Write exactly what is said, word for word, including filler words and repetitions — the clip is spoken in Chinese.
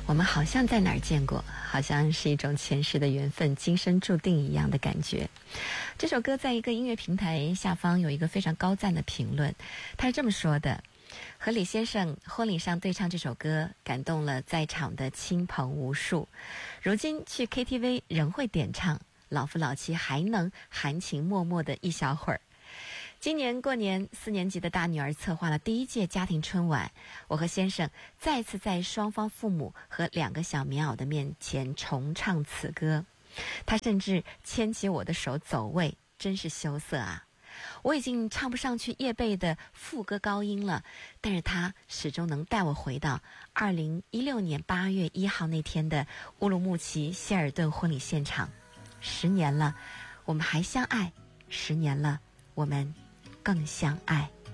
我们好像在哪儿见过，好像是一种前世的缘分，今生注定一样的感觉。这首歌在一个音乐平台下方有一个非常高赞的评论，他是这么说的：和李先生婚礼上对唱这首歌，感动了在场的亲朋无数，如今去 K T V 仍会点唱，老夫老妻还能含情脉脉的一小会儿。今年过年，四年级的大女儿策划了第一届家庭春晚，我和先生再次在双方父母和两个小棉袄的面前重唱此歌，他甚至牵起我的手走位，真是羞涩啊！我已经唱不上去叶蓓的副歌高音了，但是他始终能带我回到二零一六年八月一号那天的乌鲁木齐希尔顿婚礼现场。十年了，我们还相爱；十年了，我们更相爱。